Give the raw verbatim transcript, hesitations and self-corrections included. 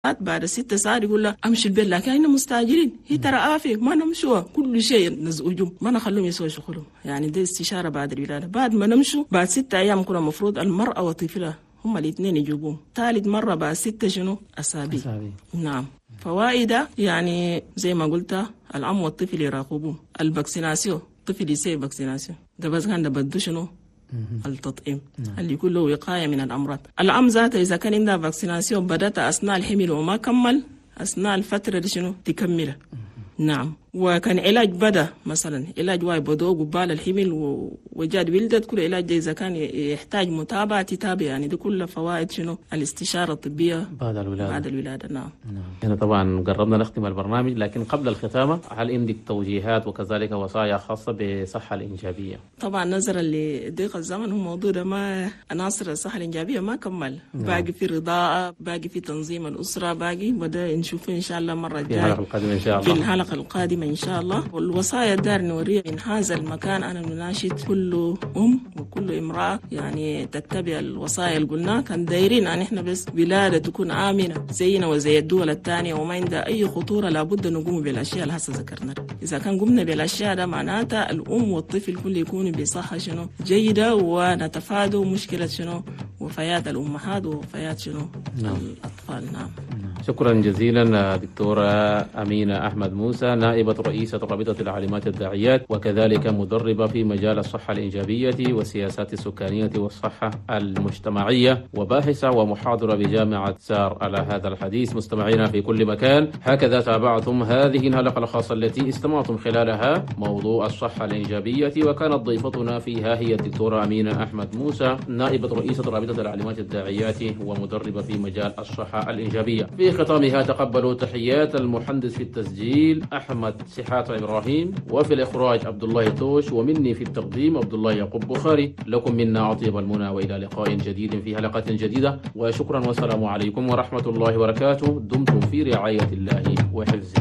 بعد ست ساعات يقول لها امشي البيت، لكن احنا مستعجلين، هي ترى آفة ما نمشوا كل شيء نزعجهم ما نخليهم يسوي شغلهم. يعني دي استشارة بعد الولادة. بعد ما نمشوا بعد ستة ايام كنا المفروض المرأة وطفلها هم الاثنين يجيبوهم. ثالث مرة بعد ستة شنو اسابيع. نعم. فوائدها يعني زي ما قلت الام والطفل يراقبوه. الفاكسيناسيون الطفل يسوي فاكسيناسيون ده بس كان ده بده شنو التطعيم اللي يكون له وقاية من الأمراض. الأم ذاتها إذا كان عندها فاكسيناسيون بدأت أثناء الحمل وما كمل أثناء الفترة دي شنو تكملها. نعم. وكان علاج بدأ مثلا علاج واي بدو قبال الحمل وجاد ولدت كل علاج ده إذا كان يحتاج متابعة تتابع. يعني دي كلها فوائد شنو الاستشارة الطبية بعد الولادة. بعد الولادة. نعم. نعم. هنا طبعا قربنا نختم البرنامج، لكن قبل الختامة هل عندك توجيهات وكذلك وصايا خاصة بالصحة الإنجابية؟ طبعا نظرا لضيق الزمن الموضوع ده ما عناصر الصحة الإنجابية ما كمل. نعم. باقي في رضاعة، باقي في تنظيم الأسرة، باقي وده نشوفه إن شاء الله مرة الجاية في الحلقة القادمة إن شاء الله. في الحلقة القادمة إن شاء الله. والوصايا دار نوريها من هذا المكان. أنا نناشد كل أم وكل امرأة يعني تتبع الوصايا اللي قلناها. كان دايرين أن إحنا بس ولادة تكون آمنة زينا وزي الدول الثانية وما عندها أي خطورة. لابد نقوم بالأشياء اللي هسه ذكرنا. إذا كان قمنا بالأشياء ده معناتها الأم والطفل كل يكونوا بصحة شنو جيدة، ونتفادى مشكلة شنو وفيات الأمهات وفيات شنو نعم. الأطفال. نعم. شكرا جزيلا دكتورة أمينة أحمد موسى، نائبة رئيسة رابطة العالمات الداعيات وكذلك مدربة في مجال الصحة الإنجابية والسياسات السكانية والصحة المجتمعية، وباحثة ومحاضرة بجامعة سار على هذا الحديث. مستمعينا في كل مكان، هكذا تابعتم هذه الحلقة الخاصة التي استمعتم خلالها موضوع الصحة الإنجابية، وكانت ضيفتنا فيها هي الدكتورة أمينة أحمد موسى، نائبة رئيسة رابطة العالمات الداعيات ومدربة في مجال الصحة الإنجابية. في ختامها تقبلوا تحيات المهندس في التسجيل أحمد سحات إبراهيم، وفي الإخراج عبد الله توش، ومني في التقديم عبد الله يعقوب بخاري. لكم منا أطيب المنى وإلى لقاء جديد في حلقة جديدة، وشكرا والسلام عليكم ورحمة الله وبركاته. دمتم في رعاية الله وحفظه.